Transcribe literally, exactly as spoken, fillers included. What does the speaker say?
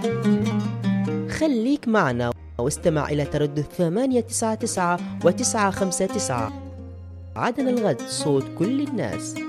خليك معنا واستمع إلى تردد ثمانية تسعة تسعة وتسعة خمسة تسعة. عدن الغد، صوت كل الناس.